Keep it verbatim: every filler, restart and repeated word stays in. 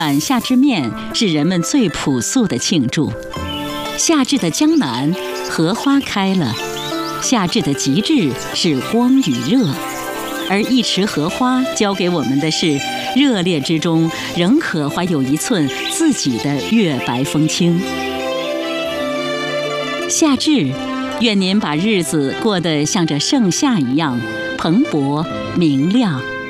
晚夏至面是人们最朴素的庆祝。夏至的江南，荷花开了；夏至的极致是光与热，而一池荷花教给我们的是，热烈之中仍可怀有一寸自己的月白风清。夏至，愿您把日子过得像这盛夏一样蓬勃明亮。